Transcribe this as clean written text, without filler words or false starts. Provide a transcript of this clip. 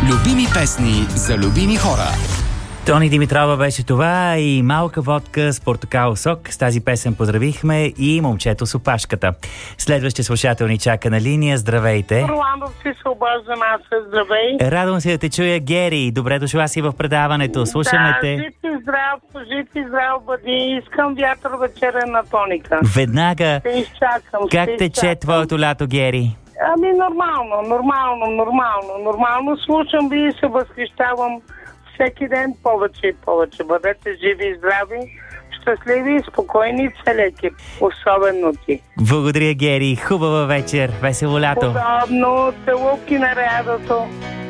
Любими песни за любими хора. Тони Димитрова беше това и малка водка с портокалов сок. С тази песен поздравихме и момчето с опашката. Следващия слушател ни чака на линия. Здравейте. Роландов си се обаждам, аз здравей. Радвам се да те чуя, Гери. Добре дошла си в предаването. Слушаме те. Жив и здрав бъди. Искам вятър вечеря на Тоника. Веднага. Ще изчакам. Как тече твоето лято, Гери? Ами нормално. Слушам ви и се възхищавам всеки ден повече и повече. Бъдете живи и здрави, щастливи и спокойни целия екип. Особено ти. Благодаря, Гери. Хубава вечер. Весело лято. Подобно. Целувки на рядото.